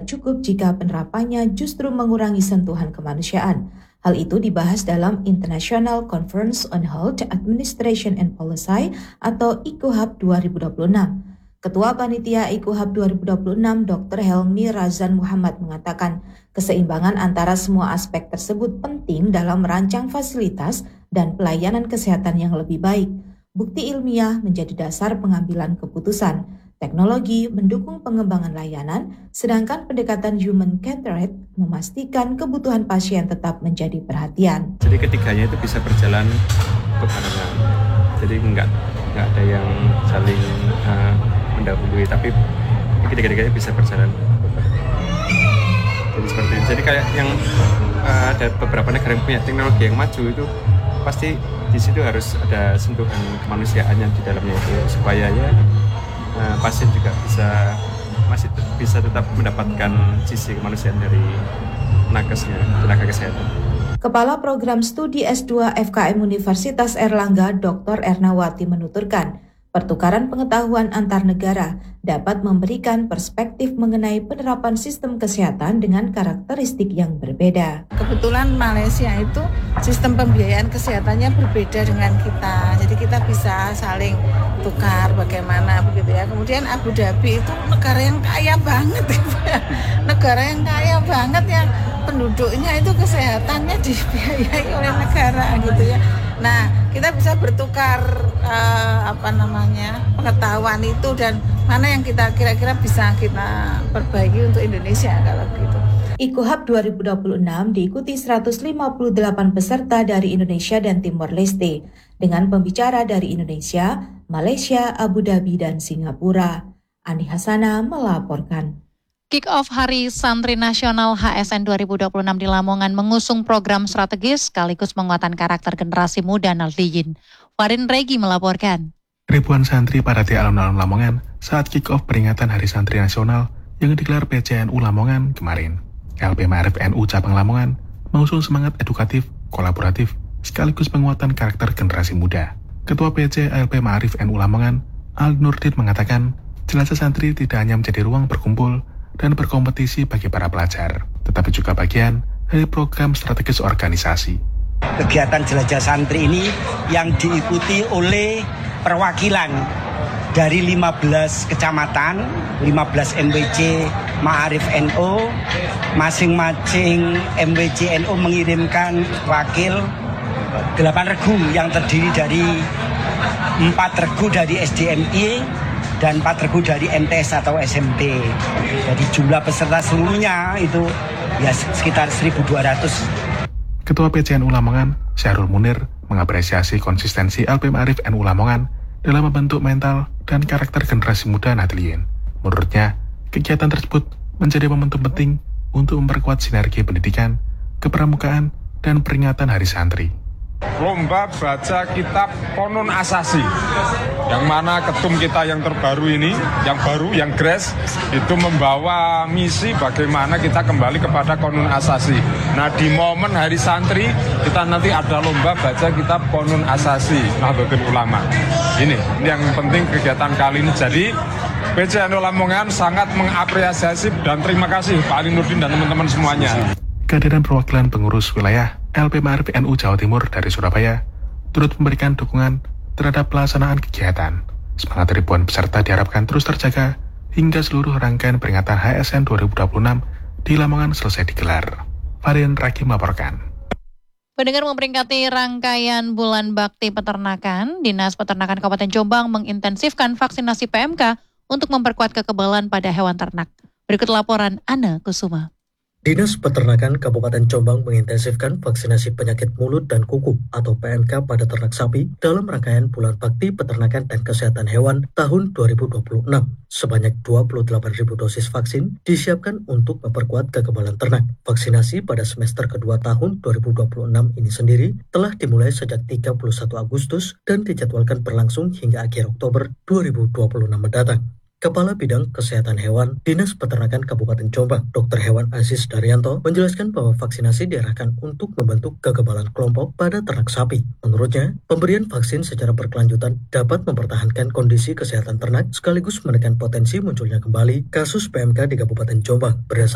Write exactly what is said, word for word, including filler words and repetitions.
tidak cukup jika penerapannya justru mengurangi sentuhan kemanusiaan. Hal itu dibahas dalam International Conference on Health Administration and Policy atau I C O H A P dua ribu dua puluh enam. Ketua Panitia I C O H A P dua ribu dua puluh enam, Doktor Helmi Razan Muhammad mengatakan, keseimbangan antara semua aspek tersebut penting dalam merancang fasilitas dan pelayanan kesehatan yang lebih baik. Bukti ilmiah menjadi dasar pengambilan keputusan. Teknologi mendukung pengembangan layanan, sedangkan pendekatan human-centered memastikan kebutuhan pasien tetap menjadi perhatian. Jadi ketiganya itu bisa berjalan berbarengan. Jadi enggak, enggak ada yang saling uh, mendahului, tapi ketiga-tiganya bisa berjalan berbarengan. Jadi seperti itu. Jadi kayak yang uh, ada beberapa negara yang punya teknologi yang maju itu pasti di situ harus ada sentuhan kemanusiaannya di dalamnya itu supaya ya Uh, pasien juga bisa masih te- bisa tetap mendapatkan sisi kemanusiaan dari nakesnya, tenaga kesehatan. Kepala Program Studi S dua F K M Universitas Airlangga, Doktor Ernawati menuturkan, pertukaran pengetahuan antar negara dapat memberikan perspektif mengenai penerapan sistem kesehatan dengan karakteristik yang berbeda. Kebetulan Malaysia itu sistem pembiayaan kesehatannya berbeda dengan kita, jadi kita bisa saling tukar bagaimana begitu ya. Kemudian Abu Dhabi itu negara yang kaya banget, negara yang kaya banget yang penduduknya itu kesehatannya dibiayai oleh negara gitu ya. Nah, kita bisa bertukar uh, apa namanya pengetahuan itu dan mana yang kita kira-kira bisa kita perbaiki untuk Indonesia kalau gitu. I C O H A P dua ribu dua puluh enam diikuti seratus lima puluh delapan peserta dari Indonesia dan Timor Leste dengan pembicara dari Indonesia, Malaysia, Abu Dhabi, dan Singapura. Ani Hasana melaporkan. Kick-off Hari Santri Nasional H S N dua ribu dua puluh enam di Lamongan mengusung program strategis sekaligus penguatan karakter generasi muda Nahliyin. Farin Regi melaporkan. Ribuan santri pada di alun-alun Lamongan saat kick-off peringatan Hari Santri Nasional yang digelar P C N U Lamongan kemarin. L P Ma'arif N U Cabang Lamongan mengusung semangat edukatif, kolaboratif, sekaligus penguatan karakter generasi muda. Ketua P C L P Ma'arif N U Lamongan, Aldi Nurdin mengatakan, jelajah santri tidak hanya menjadi ruang berkumpul dan berkompetisi bagi para pelajar, tetapi juga bagian dari program strategis organisasi. Kegiatan jelajah santri ini yang diikuti oleh perwakilan dari lima belas kecamatan, lima belas M W C Ma'arif N U, masing-masing M W C N U mengirimkan wakil delapan regu yang terdiri dari empat regu dari S D M I dan empat regu dari M T S atau S M P. Jadi jumlah peserta seluruhnya itu ya sekitar seribu dua ratus. Ketua P C N U Lamongan, Syahrul Munir, mengapresiasi konsistensi L P Ma'arif N U Lamongan dalam membentuk mental dan karakter generasi muda Nahliyin. Menurutnya, kegiatan tersebut menjadi momentum penting untuk memperkuat sinergi pendidikan, kepramukaan, dan peringatan Hari Santri. Lomba baca kitab Konun Asasi, yang mana ketum kita yang terbaru ini, yang baru, yang Gres, itu membawa misi bagaimana kita kembali kepada Konun Asasi. Nah, di momen Hari Santri, kita nanti ada lomba baca kitab Konun Asasi Nahdlatul Ulama. Ini yang penting kegiatan kali ini. Jadi P C N U Lamongan sangat mengapresiasi dan terima kasih Pak Ali Nurdin dan teman-teman semuanya. Kehadiran perwakilan pengurus wilayah L P Ma'arif N U Jawa Timur dari Surabaya turut memberikan dukungan terhadap pelaksanaan kegiatan. Semangat ribuan peserta diharapkan terus terjaga hingga seluruh rangkaian peringatan H S N dua ribu dua puluh enam di Lamongan selesai digelar. Farin Raki melaporkan. Pendengar, memperingati rangkaian Bulan Bakti Peternakan, Dinas Peternakan Kabupaten Jombang mengintensifkan vaksinasi P M K untuk memperkuat kekebalan pada hewan ternak. Berikut laporan Ana Kusuma. Dinas Peternakan Kabupaten Jombang mengintensifkan vaksinasi penyakit mulut dan kuku atau P M K pada ternak sapi dalam rangkaian Bulan Bakti Peternakan dan Kesehatan Hewan tahun dua ribu dua puluh enam. Sebanyak dua puluh delapan ribu dosis vaksin disiapkan untuk memperkuat kekebalan ternak. Vaksinasi pada semester kedua tahun dua ribu dua puluh enam ini sendiri telah dimulai sejak tiga puluh satu Agustus dan dijadwalkan berlangsung hingga akhir Oktober dua ribu dua puluh enam mendatang. Kepala Bidang Kesehatan Hewan Dinas Peternakan Kabupaten Jombang, Doktor Hewan Aziz Daryanto, menjelaskan bahwa vaksinasi diarahkan untuk membentuk kekebalan kelompok pada ternak sapi. Menurutnya, pemberian vaksin secara berkelanjutan dapat mempertahankan kondisi kesehatan ternak sekaligus menekan potensi munculnya kembali kasus P M K di Kabupaten Jombang. Berdasarkan